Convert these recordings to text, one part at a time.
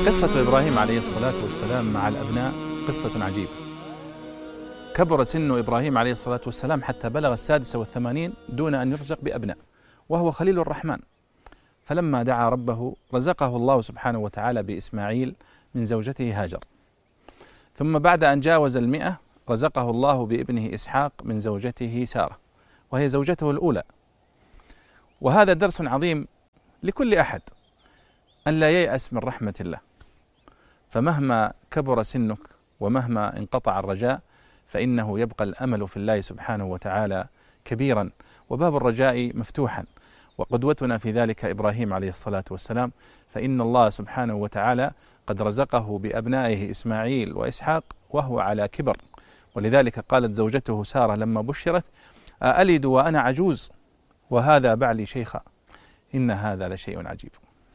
قصة إبراهيم عليه الصلاة والسلام مع الأبناء قصة عجيبة. كبر سن إبراهيم عليه الصلاة والسلام حتى بلغ 86 دون أن يرزق بأبناء، وهو خليل الرحمن. فلما دعا ربه رزقه الله سبحانه وتعالى بإسماعيل من زوجته هاجر، ثم بعد أن جاوز 100 رزقه الله بابنه إسحاق من زوجته سارة، وهي زوجته الأولى. وهذا درس عظيم لكل أحد، أن لا ييأس من رحمة الله، فمهما كبر سنك ومهما انقطع الرجاء فإنه يبقى الأمل في الله سبحانه وتعالى كبيرا، وباب الرجاء مفتوحا. وقدوتنا في ذلك إبراهيم عليه الصلاة والسلام، فإن الله سبحانه وتعالى قد رزقه بأبنائه إسماعيل وإسحاق وهو على كبر. ولذلك قالت زوجته سارة لما بشرت: أألد وأنا عجوز وهذا بعلي شيخا، إن هذا لشيء عجيب.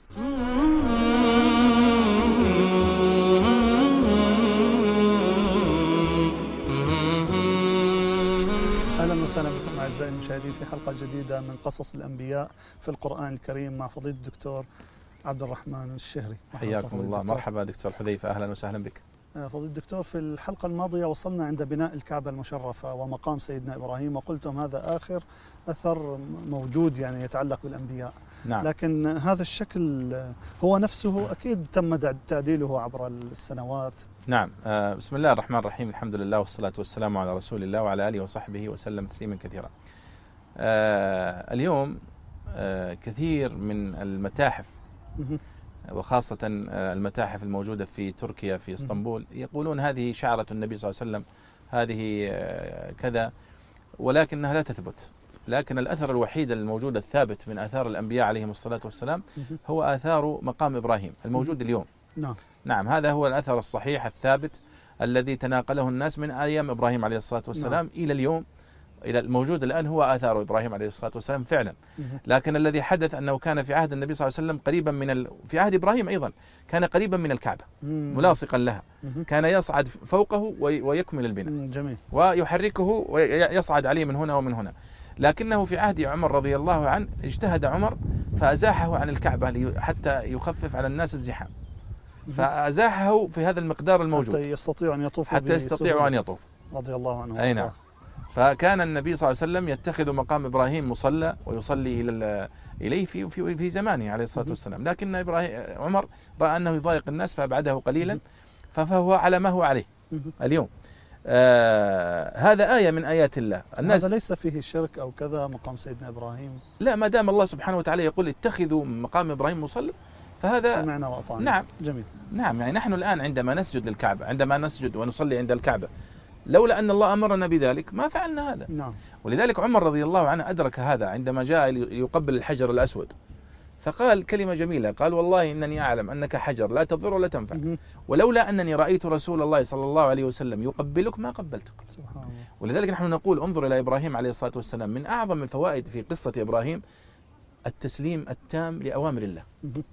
أهلا وسهلا بكم أعزائي المشاهدين في حلقة جديدة من قصص الأنبياء في القرآن الكريم مع فضيلة الدكتور عبد الرحمن الشهري. حياكم الله. مرحبا دكتور حذيفة، أهلا وسهلا بك. فضيلة الدكتور، في الحلقة الماضية وصلنا عند بناء الكعبة المشرفة ومقام سيدنا إبراهيم، وقلتم هذا آخر أثر موجود يعني يتعلق بالأنبياء. نعم. لكن هذا الشكل هو نفسه أكيد تم تعديله عبر السنوات. نعم. بسم الله الرحمن الرحيم، الحمد لله والصلاة والسلام على رسول الله وعلى آله وصحبه وسلم تسليما كثيرا. اليوم كثير من المتاحف وخاصة المتاحف الموجودة في تركيا في اسطنبول يقولون هذه شعرة النبي صلى الله عليه وسلم، هذه كذا، ولكنها لا تثبت. لكن الأثر الوحيد الموجود الثابت من آثار الأنبياء عليهم الصلاة والسلام هو آثار مقام إبراهيم الموجود اليوم. نعم، هذا هو الأثر الصحيح الثابت الذي تناقله الناس من أيام إبراهيم عليه الصلاة والسلام إلى اليوم، إلى الموجود الآن هو آثار إبراهيم عليه الصلاة والسلام فعلا. لكن الذي حدث أنه كان في عهد النبي صلى الله عليه وسلم قريبا من في عهد إبراهيم أيضا كان قريبا من الكعبة ملاصقا لها، كان يصعد فوقه ويكمل البناء. جميل. ويحركه ويصعد عليه من هنا ومن هنا. لكنه في عهد عمر رضي الله عنه اجتهد عمر فأزاحه عن الكعبة حتى يخفف على الناس الزحام، فأزاحه في هذا المقدار الموجود حتى يستطيعوا أن يطوفوا، حتى يستطيعوا أن يطوفوا رضي الله عنه. أي نعم. فكان النبي صلى الله عليه وسلم يتخذ مقام إبراهيم مصلى ويصلي إليه في زمانه عليه الصلاة والسلام. لكن عمر رأى أنه يضايق الناس فأبعده قليلا، فهو على ما هو عليه اليوم. هذا آية من آيات الله. الناس هذا ليس فيه شرك أو كذا مقام سيدنا إبراهيم، لا، ما دام الله سبحانه وتعالى يقول اتخذوا مقام إبراهيم مصلى فهذا سمعنا وأطعنا. نعم. جميل. نعم، يعني نحن الآن عندما نسجد للكعبة، عندما نسجد ونصلي عند الكعبة، لولا أن الله أمرنا بذلك ما فعلنا هذا. نعم. ولذلك عمر رضي الله عنه أدرك هذا عندما جاء يقبل الحجر الأسود، فقال كلمة جميلة، قال: والله إنني أعلم أنك حجر لا تضر ولا تنفع، ولولا أنني رأيت رسول الله صلى الله عليه وسلم يقبلك ما قبلتك. سبحان الله. ولذلك نحن نقول انظر إلى إبراهيم عليه الصلاة والسلام، من أعظم الفوائد في قصة إبراهيم التسليم التام لأوامر الله.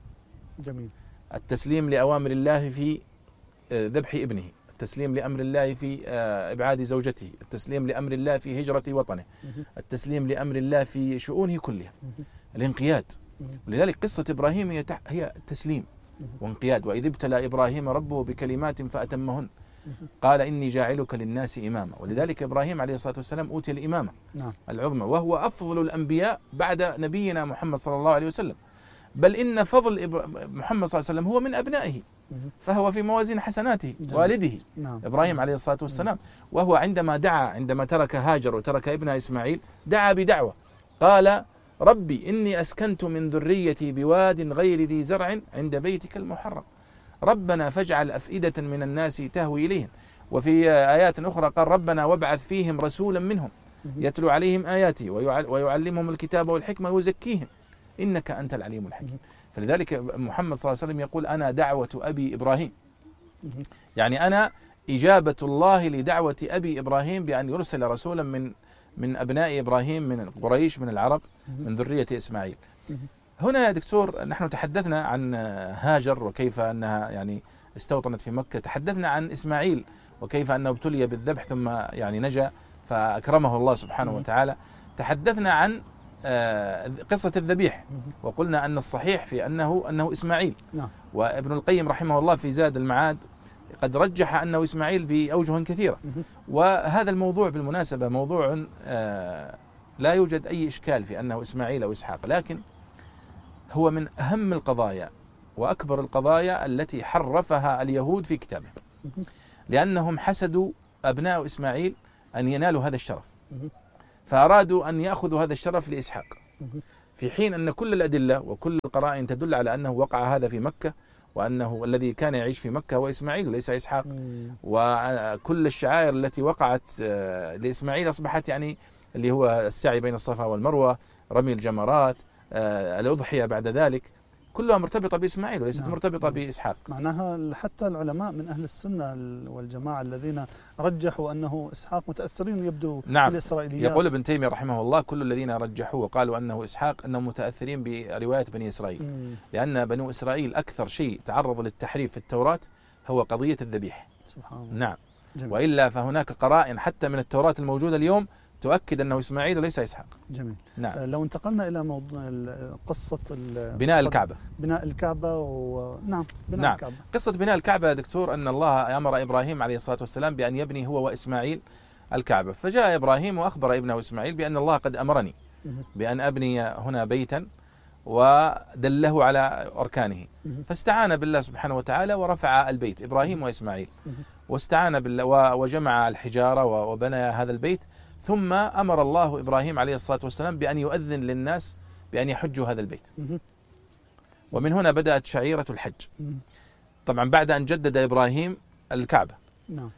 جميل. التسليم لأوامر الله في ذبح ابنه، التسليم لأمر الله في إبعاد زوجته، التسليم لأمر الله في هجرة وطنه، التسليم لأمر الله في شؤونه كلها، الانقياد. ولذلك قصة إبراهيم هي تسليم وانقياد. وإذ ابتلى إبراهيم ربه بكلمات فأتمهن قال إني جاعلك للناس إماما. ولذلك إبراهيم عليه الصلاة والسلام أوتي الإمامة العظمى، وهو أفضل الأنبياء بعد نبينا محمد صلى الله عليه وسلم. بل إن فضل محمد صلى الله عليه وسلم هو من أبنائه، فهو في موازين حسناته والده إبراهيم عليه الصلاة والسلام. وهو عندما ترك هاجر وترك ابنها إسماعيل دعا بدعوة، قال: ربي إني أسكنت من ذريتي بواد غير ذي زرع عند بيتك المحرم ربنا فاجعل أفئدة من الناس تهوي إليهم. وفي آيات أخرى قال: ربنا وابعث فيهم رسولا منهم يتلو عليهم آياتي ويعلمهم الكتاب والحكمة ويزكيهم إنك أنت العليم الحكيم. فلذلك محمد صلى الله عليه وسلم يقول: أنا دعوة أبي إبراهيم، يعني أنا إجابة الله لدعوة أبي إبراهيم بأن يرسل رسولا من أبناء إبراهيم من قريش من العرب من ذرية إسماعيل. هنا يا دكتور نحن تحدثنا عن هاجر وكيف أنها يعني استوطنت في مكة، تحدثنا عن إسماعيل وكيف أنه ابتلي بالذبح ثم يعني نجا فأكرمه الله سبحانه وتعالى، تحدثنا عن قصة الذبيح، وقلنا أن الصحيح في أنه إسماعيل. نعم. وابن القيم رحمه الله في زاد المعاد قد رجح أنه إسماعيل بأوجه كثيرة. وهذا الموضوع بالمناسبة موضوع لا يوجد أي إشكال في أنه إسماعيل أو إسحاق، لكن هو من أهم القضايا وأكبر القضايا التي حرفها اليهود في كتابهم، لأنهم حسدوا أبناء إسماعيل أن ينالوا هذا الشرف، فأرادوا أن يأخذوا هذا الشرف لإسحاق، في حين أن كل الأدلة وكل القرائن تدل على أنه وقع هذا في مكة، وأنه الذي كان يعيش في مكة هو إسماعيل وليس إسحاق. وكل الشعائر التي وقعت لإسماعيل أصبحت يعني اللي هو السعي بين الصفا والمروة، رمي الجمرات، الأضحية بعد ذلك، كلها مرتبطة بإسماعيل وليست مرتبطة بإسحاق. معناها حتى العلماء من أهل السنة والجماعة الذين رجحوا أنه إسحاق متأثرين يبدو بالإسرائيليات. يقول ابن تيمية رحمه الله كل الذين رجحوا وقالوا أنه إسحاق أنهم متأثرين برواية بني إسرائيل، لأن بنو إسرائيل أكثر شيء تعرض للتحريف في التوراة هو قضية الذبيح. سبحان الله. نعم. جميل. وإلا فهناك قرائن حتى من التوراة الموجودة اليوم تؤكد أنه إسماعيل وليس إسحاق. جميل. نعم. لو انتقلنا إلى موضوع قصة بناء الكعبة. بناء الكعبة بناء الكعبة. قصة بناء الكعبة يا دكتور أن الله أمر إبراهيم عليه الصلاة والسلام بأن يبني هو وإسماعيل الكعبة، فجاء إبراهيم وأخبر ابنه إسماعيل بأن الله قد أمرني بأن أبني هنا بيتا ودله على أركانه، فاستعان بالله سبحانه وتعالى ورفع البيت إبراهيم وإسماعيل، واستعان بالله وجمع الحجارة وبنى هذا البيت، ثم أمر الله إبراهيم عليه الصلاة والسلام بأن يؤذن للناس بأن يحجوا هذا البيت. ومن هنا بدأت شعيرة الحج، طبعا بعد أن جدد إبراهيم الكعبة. نعم.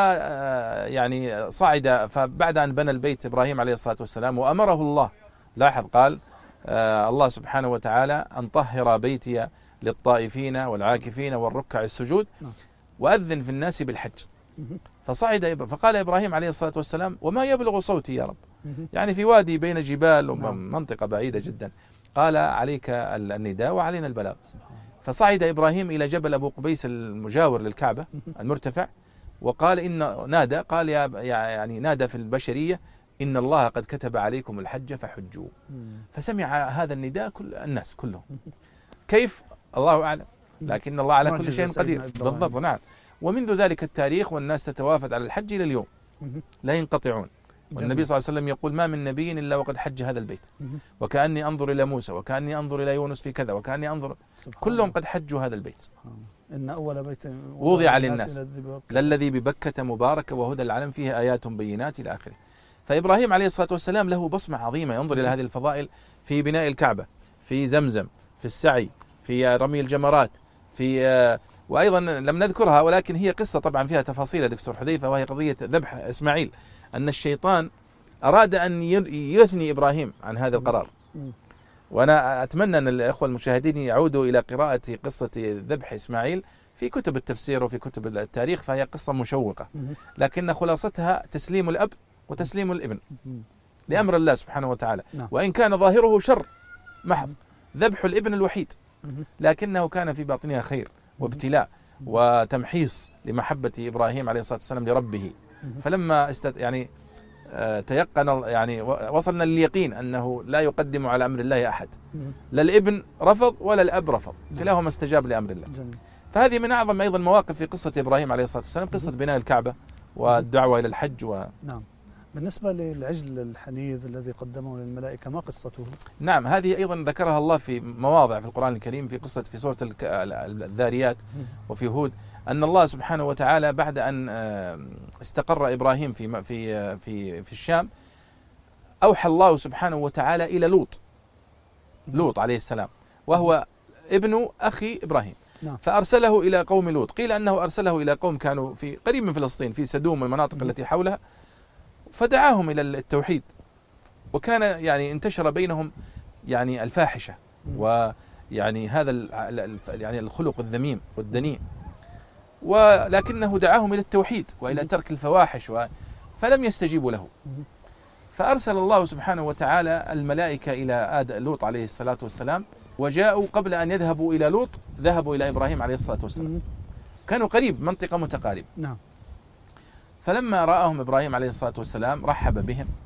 يعني صعد، فبعد أن بنى البيت إبراهيم عليه الصلاة والسلام وأمره الله، لاحظ قال الله سبحانه وتعالى أن طهر بيتي للطائفين والعاكفين والركع السجود وأذن في الناس بالحج. فصعد فقال إبراهيم عليه الصلاة والسلام وما يبلغ صوتي يا رب، يعني في وادي بين جبال ومنطقة بعيدة جدا، قال عليك النداء وعلينا البلاغ. فصعد إبراهيم إلى جبل أبو قبيس المجاور للكعبة المرتفع، وقال إن نادى، قال يعني نادى في البشرية إن الله قد كتب عليكم الحج فحجوا. فسمع هذا النداء كل الناس كلهم، كيف الله أعلم، لكن الله على كل شيء قدير. بالضبط. نعم. ومنذ ذلك التاريخ والناس تتوافد على الحج إلى اليوم لا ينقطعون. والنبي صلى الله عليه وسلم يقول ما من نبي إلا وقد حج هذا البيت، وكأني أنظر إلى موسى وكأني أنظر إلى يونس في كذا وكأني أنظر، كلهم قد حجوا هذا البيت. إن أول بيت وضع للناس للذي ببكة مبارك وهدى العلم فيه آيات بينات إلى آخره. فإبراهيم عليه الصلاة والسلام له بصمة عظيمة، ينظر إلى هذه الفضائل في بناء الكعبة، في زمزم، في السعي، في رمي الجمرات، في وأيضا لم نذكرها ولكن هي قصة طبعا فيها تفاصيل يا دكتور حذيفة، وهي قضية ذبح إسماعيل، أن الشيطان أراد أن يثني إبراهيم عن هذا القرار. وأنا أتمنى أن الأخوة المشاهدين يعودوا إلى قراءة قصة ذبح إسماعيل في كتب التفسير وفي كتب التاريخ، فهي قصة مشوقة، لكن خلاصتها تسليم الأب وتسليم الابن لأمر الله سبحانه وتعالى، وإن كان ظاهره شر محض، ذبح الابن الوحيد، لكنه كان في باطنها خير وابتلاء وتمحيص لمحبة إبراهيم عليه الصلاة والسلام لربه. فلما تيقن، يعني وصلنا لليقين أنه لا يقدم على أمر الله أحد، لا الابن رفض ولا الأب رفض، كلاهما استجاب لأمر الله. فهذه من أعظم أيضا مواقف في قصة إبراهيم عليه الصلاة والسلام، قصة بناء الكعبة والدعوة إلى الحج نعم. بالنسبة للعجل الحنيذ الذي قدمه للملائكة ما قصته؟ نعم، هذه أيضا ذكرها الله في مواضع في القرآن الكريم، في قصة في سورة الذاريات وفي هود، أن الله سبحانه وتعالى بعد أن استقر إبراهيم في الشام، أوحى الله سبحانه وتعالى إلى لوط عليه السلام، وهو ابن أخي إبراهيم، فأرسله إلى قوم لوط. قيل أنه أرسله إلى قوم كانوا في قريب من فلسطين، في سدوم والمناطق التي حولها، فدعاهم إلى التوحيد، وكان يعني انتشر بينهم يعني الفاحشة ويعني هذا يعني الخلق الذميم والدنيء، ولكنه دعاهم إلى التوحيد وإلى ترك الفواحش، فلم يستجيبوا له. فأرسل الله سبحانه وتعالى الملائكة إلى لوط عليه الصلاة والسلام، وجاءوا قبل أن يذهبوا إلى لوط ذهبوا إلى إبراهيم عليه الصلاة والسلام، كانوا قريب، منطقة متقاربة. نعم. فلما رآهم إبراهيم عليه الصلاة والسلام رحب بهم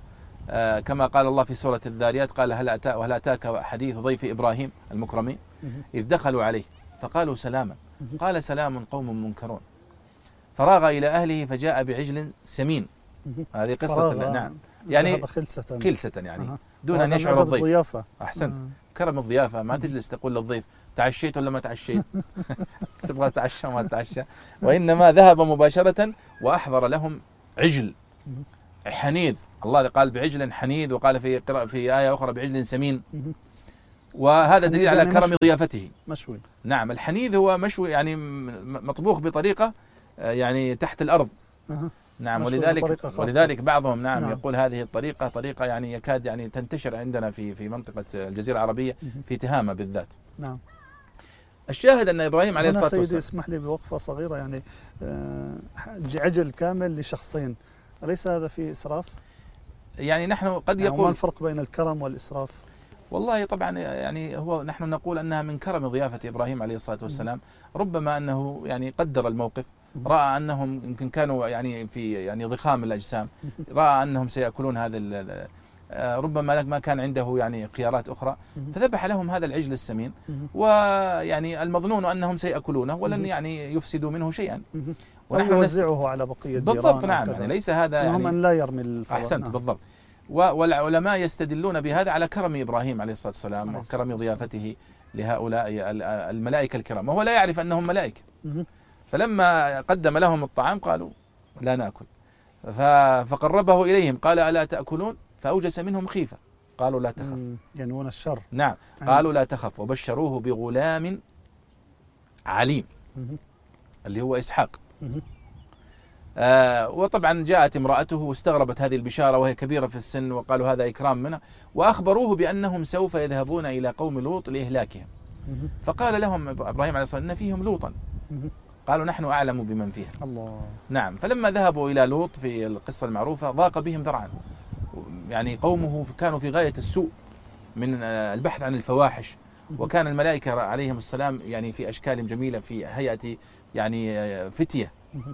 كما قال الله في سورة الذاريات قال هل أتاك حديث ضيف إبراهيم المكرمين إذ دخلوا عليه فقالوا سلاما قال سلام قوم منكرون فراغ إلى أهله فجاء بعجل سمين. هذه قصة نعم يعني خلسة يعني دون أن يشعر الضيف. أحسنت. كرم الضيافة، ما تجلس تقول للضيف تعشيت ولا ما تعشيت تبغى تتعشى وما تتعشى، وإنما ذهب مباشرة وأحضر لهم عجل حنيذ. الله قال بعجل حنيذ، وقال في آية أخرى بعجل سمين، وهذا دليل على كرم ضيافته. مشوي. نعم، الحنيذ هو مشوي يعني مطبوخ بطريقة يعني تحت الأرض. نعم، ولذلك بعضهم نعم يقول هذه الطريقة طريقة يعني يكاد يعني تنتشر عندنا في منطقة الجزيرة العربية في تهامة بالذات. نعم. الشاهد أن إبراهيم عليه الصلاة والسلام، سيدي اسمح لي بوقفة صغيرة، يعني عجل كامل لشخصين، أليس هذا فيه إسراف؟ يعني نحن قد يقول ما الفرق بين الكرم والإسراف؟ والله طبعا يعني نحن نقول أنها من كرم ضيافة إبراهيم عليه الصلاة والسلام. ربما أنه يعني قدر الموقف، رأى أنهم يمكن كانوا يعني في يعني ضخام الأجسام، رأى أنهم سيأكلون هذا، ربما ما كان عنده يعني خيارات أخرى، فذبح لهم هذا العجل السمين، ويعني المظنون أنهم سيأكلونه ولن يعني يفسدوا منه شيئا، ونحن يوزعه على بقية الجيران. بالضبط. نعم، يعني ليس هذا يعني من لا يرمي الفضل. أحسنت. بالضبط. والعلماء يستدلون بهذا على كرم إبراهيم عليه الصلاة والسلام وكرم ضيافته لهؤلاء الملائكة الكرام، وهو لا يعرف أنهم ملائكة. فلما قدم لهم الطعام قالوا لا نأكل، فقربه إليهم قال ألا تأكلون؟ فأوجس منهم خيفة، قالوا لا تخف. ينوون الشر. نعم، قالوا لا تخف، وبشروه بغلام عليم اللي هو إسحاق. وطبعا جاءت امرأته واستغربت هذه البشارة وهي كبيرة في السن، وقالوا هذا إكرام منه، وأخبروه بأنهم سوف يذهبون إلى قوم لوط لإهلاكهم. فقال لهم إبراهيم عليه الصلاة والسلام إن فيهم لوطا، قالوا نحن أعلم بمن فيها. الله. نعم. فلما ذهبوا إلى لوط في القصة المعروفة ضاق بهم ذرعا، يعني قومه كانوا في غاية السوء من البحث عن الفواحش، وكان الملائكة عليهم السلام يعني في أشكال جميلة في هيئة يعني فتية.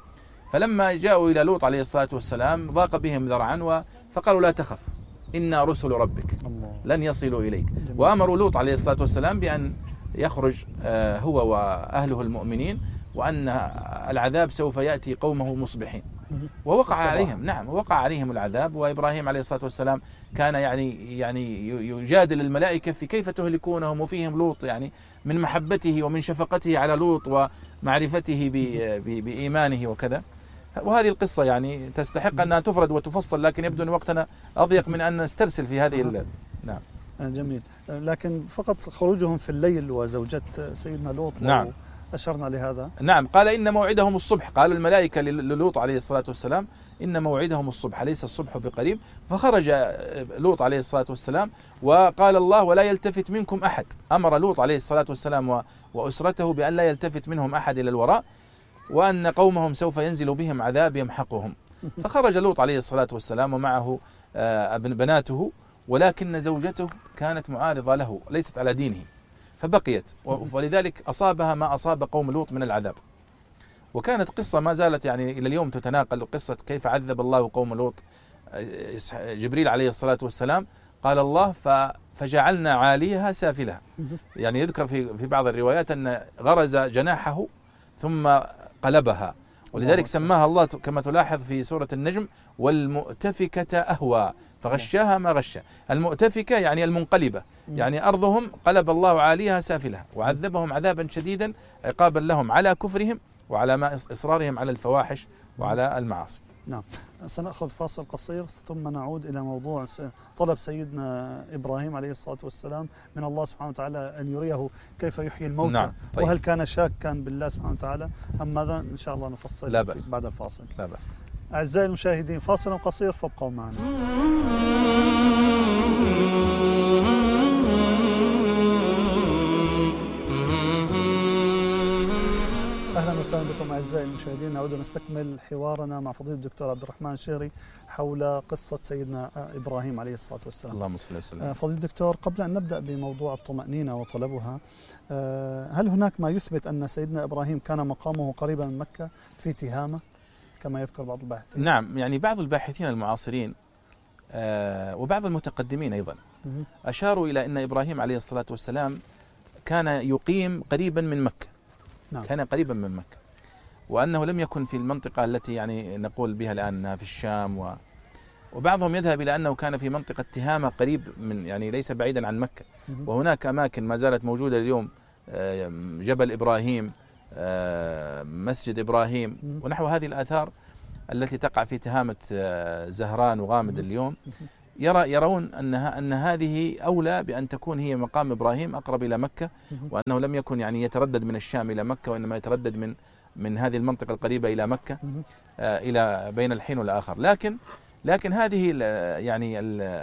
فلما جاءوا إلى لوط عليه الصلاة والسلام ضاق بهم ذرعا، فقالوا لا تخف إنا رسل ربك لن يصلوا إليك. وأمروا لوط عليه الصلاة والسلام بأن يخرج هو وأهله المؤمنين، وأن العذاب سوف يأتي قومه مصبحين. ووقع عليهم، نعم، وقع عليهم العذاب. وإبراهيم عليه الصلاة والسلام كان يعني يجادل الملائكة في كيف تهلكونهم وفيهم لوط، يعني من محبته ومن شفقته على لوط ومعرفته بإيمانه وكذا. وهذه القصة يعني تستحق أنها تفرد وتفصل، لكن يبدو أن وقتنا أضيق من أن نسترسل في هذه نعم. جميل. لكن فقط خروجهم في الليل وزوجة سيدنا لوط. نعم. أشرنا لهذا. نعم. قال إن موعدهم الصبح، قال الملائكة للوط عليه الصلاة والسلام إن موعدهم الصبح ليس الصبح بقريب. فخرج لوط عليه الصلاة والسلام، وقال الله ولا يلتفت منكم أحد. أمر لوط عليه الصلاة والسلام وأسرته بأن لا يلتفت منهم أحد إلى الوراء، وأن قومهم سوف ينزل بهم عذاب يمحقهم. فخرج لوط عليه الصلاة والسلام ومعه بناته، ولكن زوجته كانت معارضة له، ليست على دينه، فبقيت، ولذلك أصابها ما أصاب قوم لوط من العذاب. وكانت قصة ما زالت يعني إلى اليوم تتناقل، قصة كيف عذب الله قوم لوط. جبريل عليه الصلاة والسلام قال الله فجعلنا عاليها سافلها، يعني يذكر في بعض الروايات أن غرز جناحه ثم قلبها، ولذلك سماها الله كما تلاحظ في سورة النجم والمؤتفكة أهوى فغشاها ما غشا. المؤتفكة يعني المنقلبة، يعني أرضهم قلب الله عاليها سافلها، وعذبهم عذابا شديدا عقابا لهم على كفرهم وعلى ما إصرارهم على الفواحش وعلى المعاصي. نعم. سنأخذ فاصل قصير ثم نعود إلى موضوع طلب سيدنا إبراهيم عليه الصلاة والسلام من الله سبحانه وتعالى أن يريه كيف يحيي الموتى. نعم. طيب. وهل كان شاكا بالله سبحانه وتعالى أم ماذا؟ إن شاء الله نفصل لا بأس. بعد الفاصل. لا بأس. أعزائي المشاهدين، فاصل قصير فابقوا معنا. أهلا وسهلا بكم أعزائي المشاهدين. نعود نستكمل حوارنا مع فضيلة الدكتور عبد الرحمن الشهري حول قصة سيدنا إبراهيم عليه الصلاة والسلام. اللهم صل وسلم. فضيلة الدكتور، قبل أن نبدأ بموضوع الطمأنينة وطلبها، هل هناك ما يثبت أن سيدنا إبراهيم كان مقامه قريبا من مكة في تهامة كما يذكر بعض الباحثين؟ نعم، يعني بعض الباحثين المعاصرين وبعض المتقدمين أيضا أشاروا إلى أن إبراهيم عليه الصلاة والسلام كان يقيم قريبا من مكة. نعم. كان قريبا من مكة، وأنه لم يكن في المنطقة التي يعني نقول بها الآن أنها في الشام، وبعضهم يذهب إلى أنه كان في منطقة تهامة قريب من، يعني ليس بعيدا عن مكة. وهناك أماكن ما زالت موجودة اليوم، جبل إبراهيم، مسجد إبراهيم، ونحو هذه الآثار التي تقع في تهامة زهران وغامد اليوم. يرون أن هذه أولى بأن تكون هي مقام إبراهيم أقرب إلى مكة، وأنه لم يكن يعني يتردد من الشام إلى مكة، وإنما يتردد من هذه المنطقة القريبة إلى مكة، إلى بين الحين والآخر. لكن هذه يعني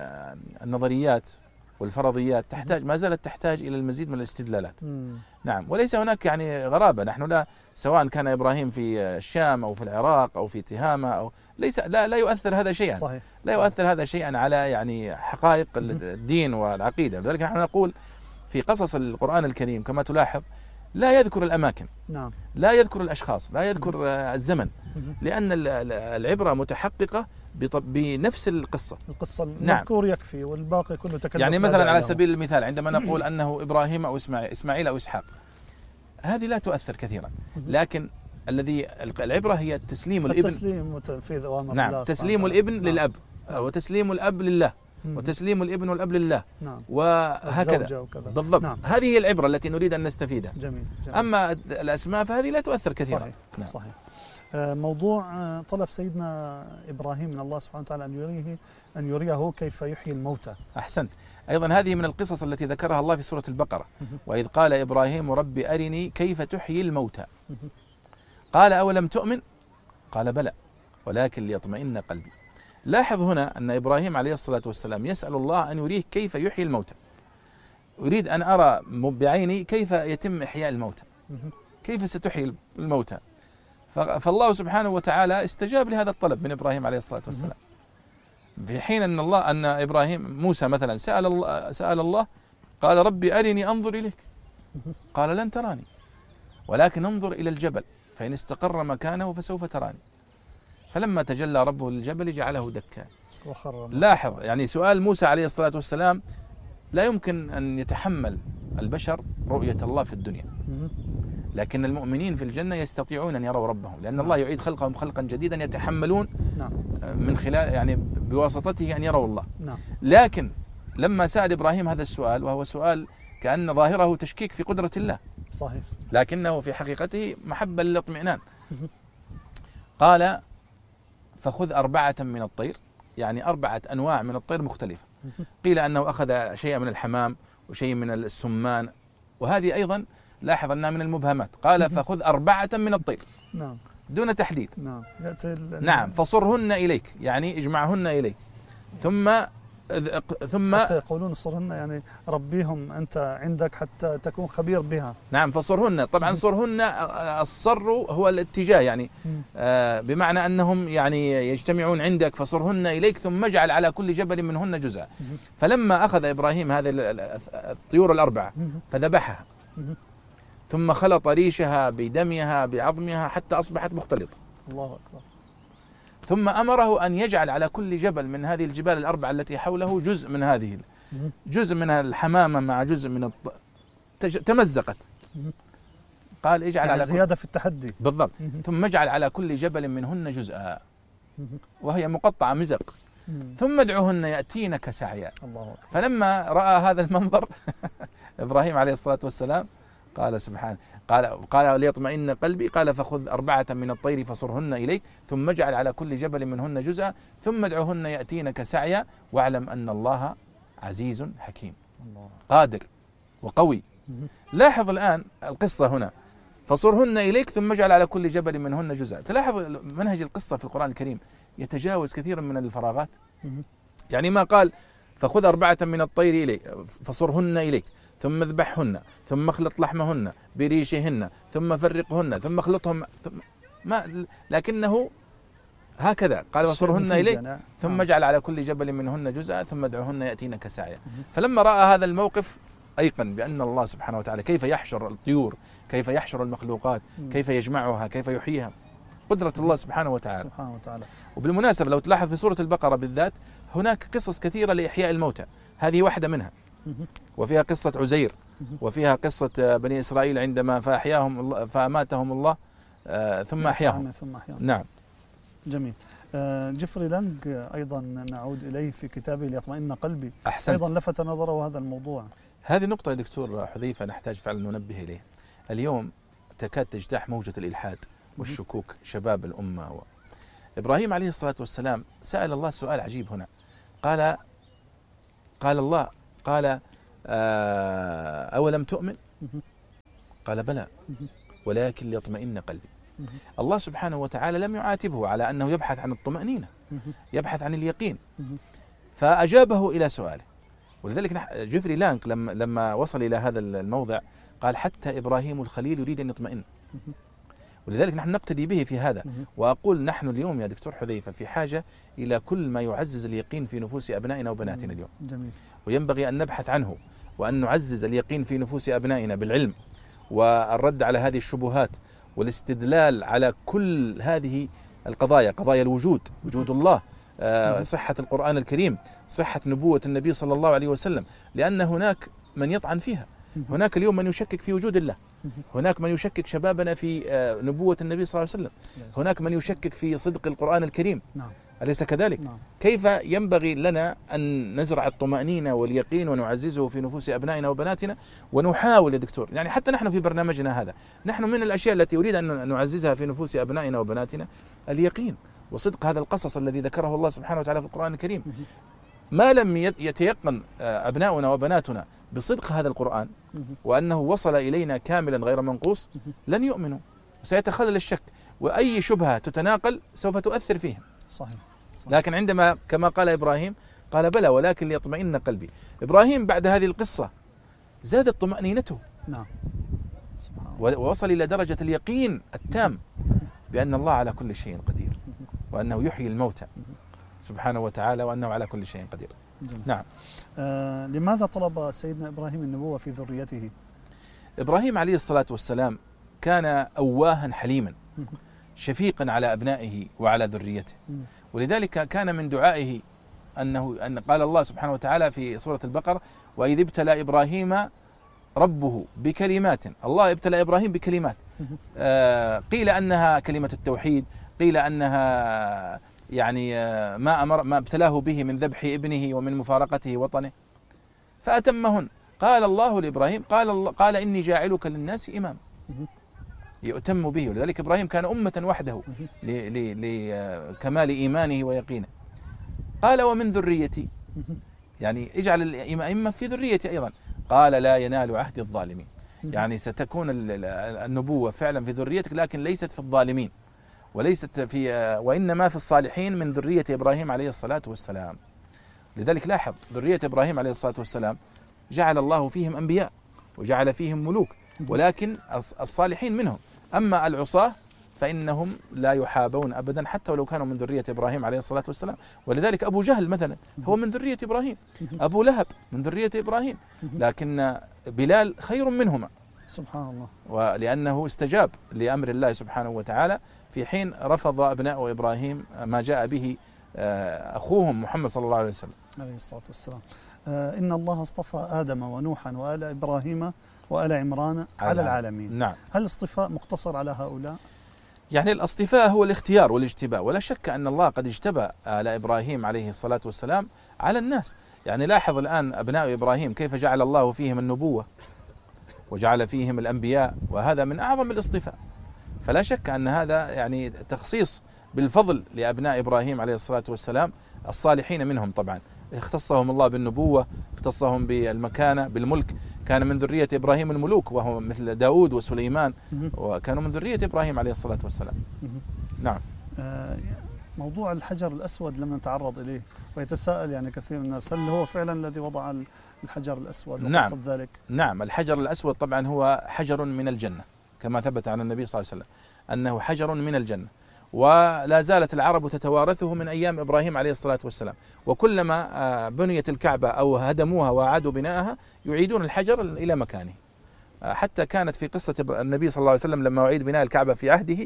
النظريات والفرضيات ما زالت تحتاج إلى المزيد من الاستدلالات. نعم، وليس هناك يعني غرابة. نحن لا، سواء كان إبراهيم في الشام أو في العراق أو في تهامة أو لا يؤثر هذا شيئا. صحيح. لا يؤثر هذا شيئا على يعني حقائق الدين والعقيدة. لذلك نحن نقول في قصص القرآن الكريم كما تلاحظ لا يذكر الأماكن، نعم، لا يذكر الأشخاص، لا يذكر الزمن، لأن العبرة متحققة بنفس القصة المذكور يكفي، والباقي كله تكلف. يعني مثلا على سبيل المثال عندما نقول أنه إبراهيم أو إسماعيل أو إسحاق، هذه لا تؤثر كثيرا، لكن العبرة هي تسليم الابن، التسليم في أوامر نعم، الله، تسليم الابن للأب، وتسليم الأب لله، وتسليم الابن والأب لله، نعم، وهكذا بالضبط. نعم. هذه هي العبرة التي نريد أن نستفيدها. جميل. أما الأسماء فهذه لا تؤثر كثيرا. صحيح. نعم. صحيح. موضوع طلب سيدنا إبراهيم من الله سبحانه وتعالى أن يريه كيف يحيي الموتى. أحسنت. أيضا هذه من القصص التي ذكرها الله في سورة البقرة، وإذ قال إبراهيم رب أرني كيف تحيي الموتى، قال أولم تؤمن، قال بلى ولكن ليطمئن قلبي. لاحظ هنا أن إبراهيم عليه الصلاة والسلام يسأل الله أن يريه كيف يحيي الموتى. أريد أن أرى بعيني كيف يتم إحياء الموتى، كيف ستحيي الموتى. فالله سبحانه وتعالى استجاب لهذا الطلب من إبراهيم عليه الصلاة والسلام، في حين أن إبراهيم موسى مثلا سأل الله قال ربي أرني أنظر إليك، قال لن تراني ولكن انظر إلى الجبل فإن استقر مكانه فسوف تراني، فلما تجلى ربه للجبل جعله دكا. لاحظ يعني سؤال موسى عليه الصلاة والسلام لا يمكن أن يتحمل البشر رؤية الله في الدنيا، لكن المؤمنين في الجنة يستطيعون أن يروا ربهم، لأن الله يعيد خلقهم خلقا جديدا يتحملون من خلال يعني بواسطته أن يروا الله. لكن لما سأل إبراهيم هذا السؤال، وهو سؤال كأن ظاهره تشكيك في قدرة الله، صحيح، لكنه في حقيقته محبة للاطمئنان، قال فخذ 4 من الطير، يعني 4 أنواع من الطير مختلفة. قيل أنه أخذ شيئا من الحمام وشيء من السمان، وهذه أيضا لاحظ أنها من المبهمات. قال فخذ 4 من الطير، نعم، دون تحديد. نعم، فصرهن إليك، يعني اجمعهن إليك، ثم حتى يقولون صرهن يعني ربيهم أنت عندك حتى تكون خبير بها. نعم، فصرهن، طبعا صرهن الصر هو الاتجاه، يعني بمعنى أنهم يعني يجتمعون عندك، فصرهن إليك ثم اجعل على كل جبل منهن جزءا. فلما أخذ إبراهيم هذه الطيور ال4 فذبحها، ثم خلط ريشها بدمها بعظمها حتى أصبحت مختلطة. الله أكبر. ثم أمره أن يجعل على كل جبل من هذه الجبال ال4 التي حوله جزء من هذه، جزء من الحمامة مع جزء من تمزقت. قال اجعل يعني على زيادة في التحدي. بالضبط. ثم اجعل على كل جبل منهن جزءا، وهي مقطعة مزق، ثم ادعوهن يأتينك سعيا. فلما رأى هذا المنظر إبراهيم عليه الصلاة والسلام قال سبحانه، قال ليطمئن قلبي، قال فخذ 4 من الطير فصرهن إليك ثم اجعل على كل جبل منهن جزءا ثم ادعوهن يأتينك سعيا واعلم أن الله عزيز حكيم قادر وقوي. لاحظ الآن القصة هنا، فصرهن إليك ثم اجعل على كل جبل منهن جزءا. تلاحظ منهج القصة في القرآن الكريم يتجاوز كثيرا من الفراغات. يعني ما قال فخذ 4 من الطير إليك فصرهن إليك ثم اذبحهن ثم اخلط لحمهن بريشهن ثم فرقهن ثم اخلطهم لكنه هكذا قال فصرهن إليك ثم اجعل على كل جبل منهن جزءا ثم ادعوهن يأتينك سعيا. فلما رأى هذا الموقف أيقن بأن الله سبحانه وتعالى كيف يحشر الطيور، كيف يحشر المخلوقات، كيف يجمعها، كيف يحييها. قدرة الله سبحانه وتعالى. سبحانه وتعالى. وبالمناسبة لو تلاحظ في سورة البقرة بالذات هناك قصص كثيرة لإحياء الموتى، هذه واحدة منها، وفيها قصة عزير، وفيها قصة بني إسرائيل عندما فأماتهم الله ثم أحياهم. نعم. جميل. جيفري لانج أيضا نعود إليه في كتابه ليطمئن قلبي. أحسنت. أيضا لفت نظره هذا الموضوع. هذه نقطة يا دكتور حذيفة نحتاج فعلا ننبه إليه. اليوم تكاد تجتاح موجة الإلحاد والشكوك شباب الأمة. إبراهيم عليه الصلاة والسلام سأل الله سؤال عجيب هنا، قال الله أولم تؤمن؟ قال بلى ولكن ليطمئن قلبي. الله سبحانه وتعالى لم يعاتبه على أنه يبحث عن الطمأنينة، يبحث عن اليقين، فأجابه إلى سؤاله. ولذلك جيفري لانك لما وصل إلى هذا الموضع قال حتى إبراهيم الخليل يريد أن يطمئن. ولذلك نحن نقتدي به في هذا. وأقول نحن اليوم يا دكتور حذيفة في حاجة إلى كل ما يعزز اليقين في نفوس أبنائنا وبناتنا اليوم. جميل. وينبغي أن نبحث عنه وأن نعزز اليقين في نفوس أبنائنا بالعلم والرد على هذه الشبهات والاستدلال على كل هذه القضايا، قضايا الوجود، وجود الله، صحة القرآن الكريم، صحة نبوة النبي صلى الله عليه وسلم، لأن هناك من يطعن فيها. هناك اليوم من يشكك في وجود الله، هناك من يشكك شبابنا في نبوة النبي صلى الله عليه وسلم، هناك من يشكك في صدق القرآن الكريم. أليس كذلك؟ كيف ينبغي لنا أن نزرع الطمأنينة واليقين ونعززه في نفوس أبنائنا وبناتنا، ونحاول يا دكتور، يعني حتى نحن في برنامجنا هذا، نحن من الأشياء التي أريد أن نعززها في نفوس أبنائنا وبناتنا اليقين وصدق هذا القصص الذي ذكره الله سبحانه وتعالى في القرآن الكريم. ما لم يتيقن أبناؤنا وبناتنا بصدق هذا القرآن وأنه وصل إلينا كاملا غير منقوص لن يؤمنوا، وسيتخلل الشك، وأي شبهة تتناقل سوف تؤثر فيهم. صحيح. لكن عندما كما قال إبراهيم قال بلى ولكن ليطمئن قلبي. إبراهيم بعد هذه القصة زادت طمأنينته. نعم. ووصل إلى درجة اليقين التام بأن الله على كل شيء قدير، وأنه يحيي الموتى سبحانه وتعالى، وأنه على كل شيء قدير. جميل. نعم. لماذا طلب سيدنا إبراهيم النبوة في ذريته؟ إبراهيم عليه الصلاة والسلام كان أواها حليما شفيقا على أبنائه وعلى ذريته، ولذلك كان من دعائه أن قال الله سبحانه وتعالى في سورة البقرة وإذ ابتلى إبراهيم ربه بكلمات. الله ابتلى إبراهيم بكلمات، قيل أنها كلمة التوحيد، قيل أنها يعني ما ابتلاه به من ذبح ابنه ومن مفارقته وطنه، فأتمهن. قال الله لإبراهيم قال إني جاعلك للناس إمام يؤتم به. ولذلك إبراهيم كان أمة وحده لكمال إيمانه ويقينه. قال ومن ذريتي، يعني اجعل الأئمة في ذريتي أيضا. قال لا ينال عهد الظالمين، يعني ستكون النبوة فعلا في ذريتك لكن ليست في الظالمين، وليست وإنما في الصالحين من ذرية إبراهيم عليه الصلاة والسلام. لذلك لاحظ ذرية إبراهيم عليه الصلاة والسلام جعل الله فيهم أنبياء وجعل فيهم ملوك، ولكن الصالحين منهم. أما العصاة فإنهم لا يحابون أبدا حتى ولو كانوا من ذرية إبراهيم عليه الصلاة والسلام. ولذلك أبو جهل مثلا هو من ذرية إبراهيم، أبو لهب من ذرية إبراهيم، لكن بلال خير منهما سبحان الله، ولأنه استجاب لأمر الله سبحانه وتعالى في حين رفض أبناء إبراهيم ما جاء به أخوهم محمد صلى الله عليه وسلم عليه الصلاة والسلام. إن الله اصطفى آدم ونوحا وآل إبراهيم وآل عمران على العالمين. نعم. هل الاصطفاء مقتصر على هؤلاء؟ يعني الاصطفاء هو الاختيار والاجتباء، ولا شك أن الله قد اجتبى آل إبراهيم عليه الصلاة والسلام على الناس. يعني لاحظ الآن أبناء إبراهيم كيف جعل الله فيهم النبوة وجعل فيهم الأنبياء، وهذا من أعظم الاصطفاء. فلا شك أن هذا يعني تخصيص بالفضل لأبناء إبراهيم عليه الصلاة والسلام الصالحين منهم. طبعا اختصهم الله بالنبوة، اختصهم بالمكانة بالملك، كان من ذرية إبراهيم الملوك وهو مثل داود وسليمان، وكانوا من ذرية إبراهيم عليه الصلاة والسلام. نعم. موضوع الحجر الأسود لم نتعرض إليه، ويتساءل يعني كثير من الناس هل هو فعلا الذي وضع الحجر الأسود؟ نعم. ذلك؟ نعم، الحجر الأسود طبعا هو حجر من الجنة كما ثبت عن النبي صلى الله عليه وسلم أنه حجر من الجنة، ولا زالت العرب تتوارثه من أيام إبراهيم عليه الصلاة والسلام، وكلما بنيت الكعبة أو هدموها وأعادوا بناءها يعيدون الحجر إلى مكانه. حتى كانت في قصة النبي صلى الله عليه وسلم لما أعيد بناء الكعبة في عهده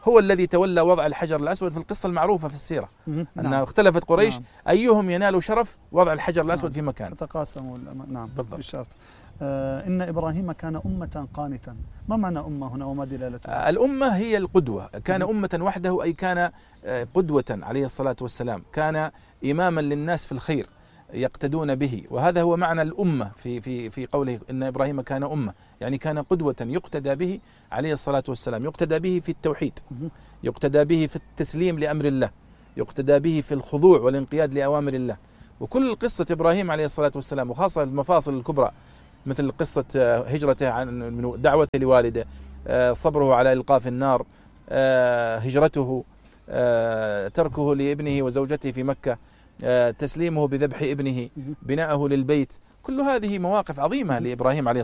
هو الذي تولى وضع الحجر الأسود في القصة المعروفة في السيرة، أنها نعم. اختلفت قريش نعم. أيهم ينال شرف وضع الحجر الأسود في مكان. فتقاسموا نعم بالضبط. بالشرط. إن إبراهيم كان أمة قانتا. ما معنى أمة هنا وما دلالتها؟ الأمة هي القدوة، كان أمة وحده أي كان قدوة عليه الصلاة والسلام، كان إماما للناس في الخير يقتدون به، وهذا هو معنى الأمة في قوله إن إبراهيم كان أمة، يعني كان قدوة يقتدى به عليه الصلاة والسلام، يقتدى به في التوحيد، يقتدى به في التسليم لأمر الله، يقتدى به في الخضوع والانقياد لأوامر الله. وكل قصة إبراهيم عليه الصلاة والسلام وخاصة المفاصل الكبرى مثل قصة هجرته عن دعوته لوالده، صبره على إلقاء في النار، هجرته، تركه لابنه وزوجته في مكة، تسليمه بذبح ابنه، بناءه للبيت، كل هذه مواقف عظيمة لإبراهيم عليه